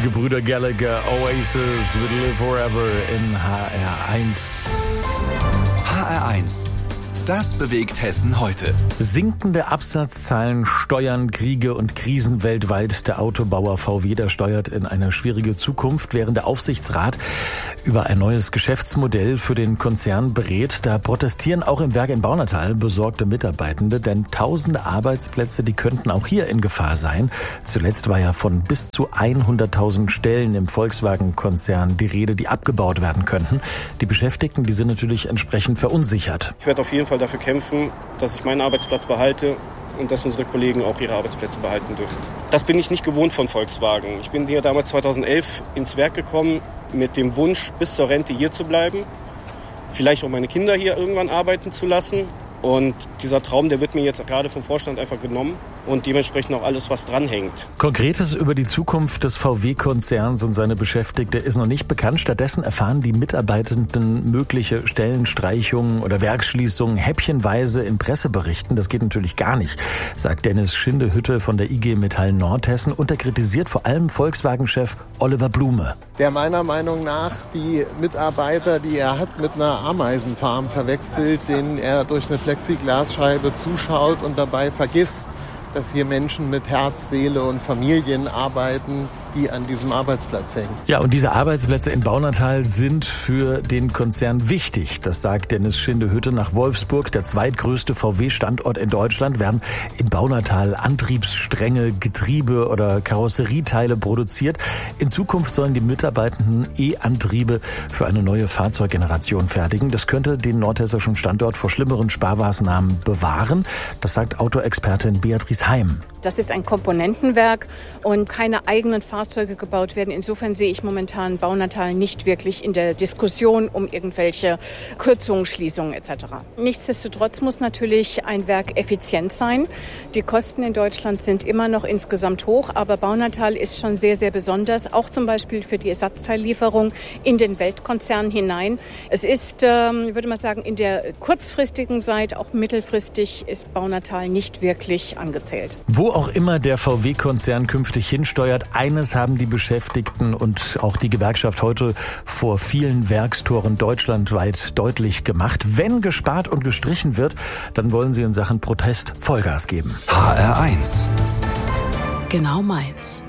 Die Gebrüder Gallagher, Oasis, We'll Live Forever in HR1. HR1. Das bewegt Hessen heute. Sinkende Absatzzahlen, Steuern, Kriege und Krisen weltweit. Der Autobauer VW, der steuert in eine schwierige Zukunft, während der Aufsichtsrat über ein neues Geschäftsmodell für den Konzern berät. Da protestieren auch im Werk in Baunatal besorgte Mitarbeitende, denn tausende Arbeitsplätze, die könnten auch hier in Gefahr sein. Zuletzt war ja von bis zu 100.000 Stellen im Volkswagen-Konzern die Rede, die abgebaut werden könnten. Die Beschäftigten, die sind natürlich entsprechend verunsichert. Ich werde auf jeden Fall dafür kämpfen, dass ich meinen Arbeitsplatz behalte und dass unsere Kollegen auch ihre Arbeitsplätze behalten dürfen. Das bin ich nicht gewohnt von Volkswagen. Ich bin hier damals 2011 ins Werk gekommen mit dem Wunsch, bis zur Rente hier zu bleiben, vielleicht auch meine Kinder hier irgendwann arbeiten zu lassen. Und dieser Traum, der wird mir jetzt gerade vom Vorstand einfach genommen und dementsprechend auch alles, was dranhängt. Konkretes über die Zukunft des VW-Konzerns und seine Beschäftigte ist noch nicht bekannt. Stattdessen erfahren die Mitarbeitenden mögliche Stellenstreichungen oder Werksschließungen häppchenweise in Presseberichten. Das geht natürlich gar nicht, sagt Dennis Schindehütte von der IG Metall Nordhessen. Und er kritisiert vor allem Volkswagen-Chef Oliver Blume. Der meiner Meinung nach die Mitarbeiter, die er hat, mit einer Ameisenfarm verwechselt, denen er durch eine Plexiglasscheibe zuschaut und dabei vergisst, dass hier Menschen mit Herz, Seele und Familien arbeiten, die an diesem Arbeitsplatz hängen. Ja, und diese Arbeitsplätze in Baunatal sind für den Konzern wichtig. Das sagt Dennis Schindehütte. Nach Wolfsburg, der zweitgrößte VW-Standort in Deutschland, werden in Baunatal Antriebsstränge, Getriebe oder Karosserieteile produziert. In Zukunft sollen die Mitarbeitenden E-Antriebe für eine neue Fahrzeuggeneration fertigen. Das könnte den nordhessischen Standort vor schlimmeren Sparmaßnahmen bewahren. Das sagt Autoexpertin Beatrice Heim. Das ist ein Komponentenwerk und keine eigenen Fahrzeuge gebaut werden. Insofern sehe ich momentan Baunatal nicht wirklich in der Diskussion um irgendwelche Kürzungen, Schließungen etc. Nichtsdestotrotz muss natürlich ein Werk effizient sein. Die Kosten in Deutschland sind immer noch insgesamt hoch, aber Baunatal ist schon sehr, sehr besonders, auch zum Beispiel für die Ersatzteillieferung in den Weltkonzern hinein. Es ist, würde man sagen, in der kurzfristigen Zeit, auch mittelfristig, ist Baunatal nicht wirklich angezählt. Wo auch immer der VW-Konzern künftig hinsteuert, eines haben die Beschäftigten und auch die Gewerkschaft heute vor vielen Werkstoren deutschlandweit deutlich gemacht. Wenn gespart und gestrichen wird, dann wollen sie in Sachen Protest Vollgas geben. HR1. Genau meins.